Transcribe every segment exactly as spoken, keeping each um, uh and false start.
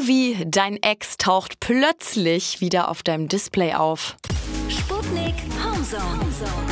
Movie, dein Ex taucht plötzlich wieder auf deinem Display auf. Sputnik Homezone.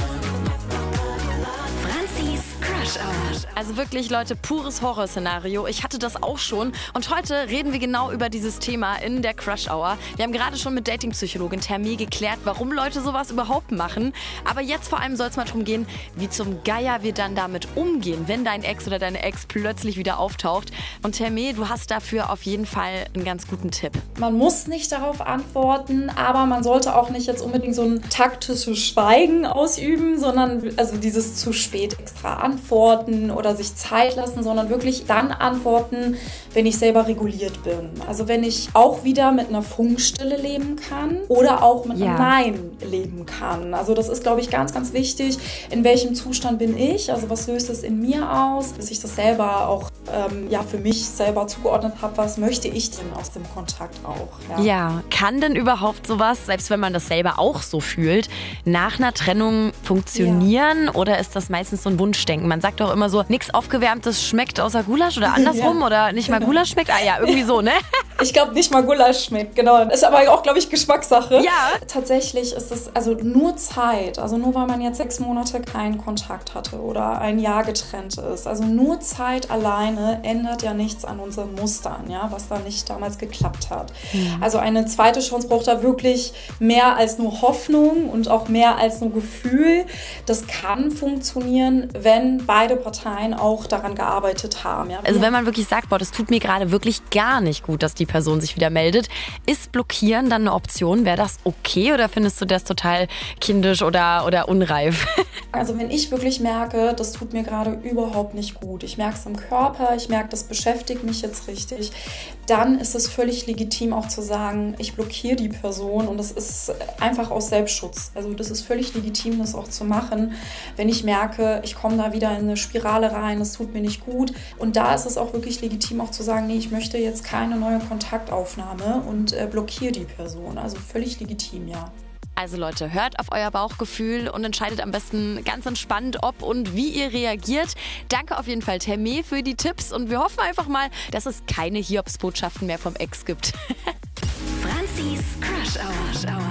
Franzis Crush Hour. Also wirklich, Leute, pures Horrorszenario. Ich hatte das auch schon. Und heute reden wir genau über dieses Thema in der Crush Hour. Wir haben gerade schon mit Datingpsychologin Termee geklärt, warum Leute sowas überhaupt machen. Aber jetzt vor allem soll es mal darum gehen, wie zum Geier wir dann damit umgehen, wenn dein Ex oder deine Ex plötzlich wieder auftaucht. Und Termee, du hast dafür auf jeden Fall einen ganz guten Tipp. Man muss nicht darauf antworten, aber man sollte auch nicht jetzt unbedingt so ein taktisches Schweigen ausüben, sondern also dieses zu spät extra antworten oder sich Zeit lassen, sondern wirklich dann antworten, wenn ich selber reguliert bin. Also wenn ich auch wieder mit einer Funkstille leben kann oder auch mit Ja. einem Nein leben kann. Also das ist, glaube ich, ganz, ganz wichtig. In welchem Zustand bin ich? Also was löst es in mir aus? Bis ich das selber auch ähm, ja, für mich selber zugeordnet habe, was möchte ich denn aus dem Kontakt auch? Ja. Ja, kann denn überhaupt sowas, selbst wenn man das selber auch so fühlt, nach einer Trennung funktionieren? Oder ist das meistens so ein Wunschdenken? Man sagt doch immer so, nichts Aufgewärmtes schmeckt außer Gulasch oder andersrum Ja. oder nicht mal Gulasch schmeckt. Ah ja, irgendwie so, ne? Ich glaube nicht mal Gulasch schmeckt, genau. Ist aber auch, glaube ich, Geschmackssache. Ja. Tatsächlich ist es also nur Zeit, also nur weil man jetzt sechs Monate keinen Kontakt hatte oder ein Jahr getrennt ist. Also nur Zeit alleine ändert ja nichts an unseren Mustern, ja, was da nicht damals geklappt hat. Mhm. Also eine zweite Chance braucht da wirklich mehr als nur Hoffnung und auch mehr als nur Gefühl. Das kann funktionieren, wenn beide Parteien auch daran gearbeitet haben. Ja. Also wenn man wirklich sagt, boah, das tut mir gerade wirklich gar nicht gut, dass die Person sich wieder meldet, ist Blockieren dann eine Option? Wäre das okay oder findest du das total kindisch oder, oder unreif? Also wenn ich wirklich merke, das tut mir gerade überhaupt nicht gut, ich merke es im Körper, ich merke, das beschäftigt mich jetzt richtig, dann ist es völlig legitim auch zu sagen, ich blockiere die Person und das ist einfach aus Selbstschutz. Also das ist völlig legitim, das auch zu machen, wenn ich merke, ich komme da wieder in eine Spirale rein, es tut mir nicht gut. Und da ist es auch wirklich legitim auch zu sagen, nee, ich möchte jetzt keine neue Kontaktaufnahme und äh, blockiere die Person. Also völlig legitim, ja. Also Leute, hört auf euer Bauchgefühl und entscheidet am besten ganz entspannt, ob und wie ihr reagiert. Danke auf jeden Fall, Termee, für die Tipps und wir hoffen einfach mal, dass es keine Hiobsbotschaften mehr vom Ex gibt. Franzis Crush Hour.